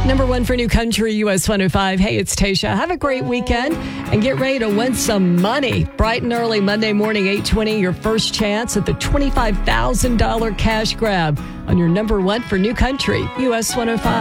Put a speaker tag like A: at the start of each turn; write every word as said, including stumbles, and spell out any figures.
A: Number one for New Country, U S one oh five. Hey, it's Tasha. Have a great weekend and get ready to win some money. Bright and early Monday morning, eight twenty, your first chance at the twenty-five thousand dollars cash grab on your number one for New Country, U S one oh five.